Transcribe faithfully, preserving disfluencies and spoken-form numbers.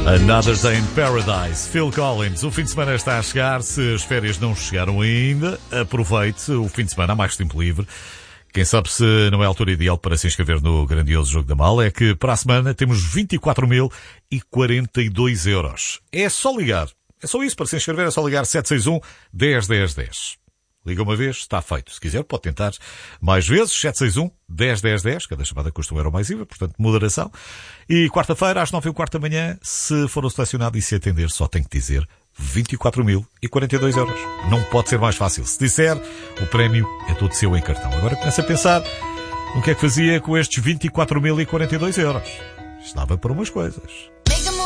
Another Day in Paradise, Phil Collins. O fim de semana está a chegar. Se as férias não chegaram ainda, aproveite o fim de semana, há mais tempo livre. Quem sabe se não é a altura ideal para se inscrever no grandioso Jogo da Mala, é que para a semana temos vinte e quatro mil e quarenta e dois euros. É só ligar. É só isso, para se inscrever é só ligar sete seis um, dez, dez, dez. Liga uma vez, está feito. Se quiser, pode tentar mais vezes. sete seis um, dez, dez, dez. Cada chamada custa um euro mais I V A, portanto, moderação. E quarta-feira, às nove e um quarto da manhã, se for o selecionado e se atender, só tem que dizer vinte e quatro mil e quarenta e dois euros. Não pode ser mais fácil. Se disser, o prémio é todo seu em cartão. Agora começa a pensar no que é que fazia com estes vinte e quatro mil e quarenta e dois euros. Estava para umas coisas.